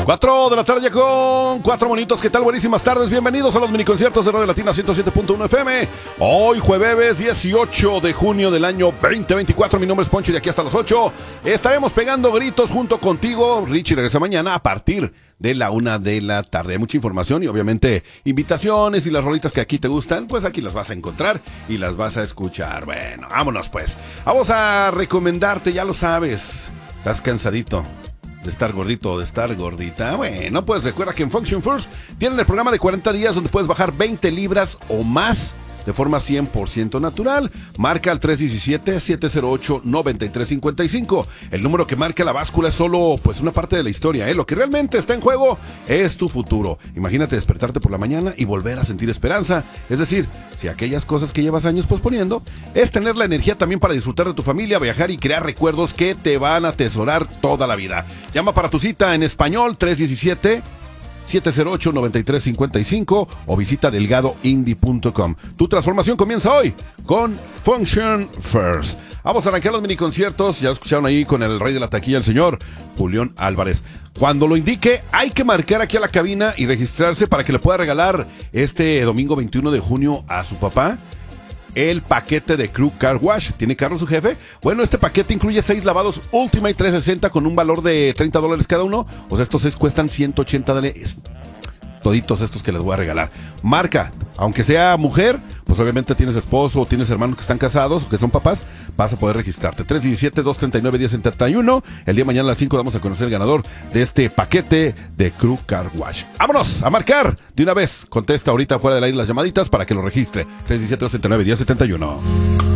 4 de la tarde ya con 4 monitos. ¿Qué tal? Buenísimas tardes. Bienvenidos a los miniconciertos de Radio Latina 107.1 FM. Hoy jueves 18 de junio del año 2024. Mi nombre es Poncho y de aquí hasta las 8 estaremos pegando gritos junto contigo. Richie regresa mañana a partir de la 1 de la tarde. Hay mucha información y obviamente invitaciones y las rolitas que aquí te gustan, pues aquí las vas a encontrar y las vas a escuchar. Bueno, vámonos pues. Vamos a recomendarte, ya lo sabes. ¿Estás cansadito de estar gordito o de estar gordita? Bueno, pues recuerda que en Function First tienen el programa de 40 días donde puedes bajar 20 libras o más de forma 100% natural. Marca al 317-708-9355. El número que marca la báscula es solo pues una parte de la historia, ¿eh? Lo que realmente está en juego es tu futuro. Imagínate despertarte por la mañana y volver a sentir esperanza. Es decir, si aquellas cosas que llevas años posponiendo es tener la energía también para disfrutar de tu familia, viajar y crear recuerdos que te van a atesorar toda la vida. Llama para tu cita en español 317-708-9355 o visita delgadoindie.com. Tu transformación comienza hoy con Function First. Vamos a arrancar los miniconciertos. Ya escucharon ahí con el rey de la taquilla, el señor Julián Álvarez. Cuando lo indique, hay que marcar aquí a la cabina y registrarse para que le pueda regalar este domingo 21 de junio a su papá el paquete de Crew Car Wash. ¿Tiene carro su jefe? Bueno, este paquete incluye 6 lavados Ultimate 360 con un valor de $30 cada uno. O sea, estos 6 cuestan $180. Toditos estos que les voy a regalar. Marca, aunque sea mujer, pues obviamente tienes esposo o tienes hermanos que están casados o que son papás, vas a poder registrarte. 317-239-1071. El día de mañana a las 5 vamos a conocer el ganador de este paquete de Crew Car Wash. ¡Vámonos a marcar! De una vez, contesta ahorita fuera del aire las llamaditas para que lo registre. 317-239-1071.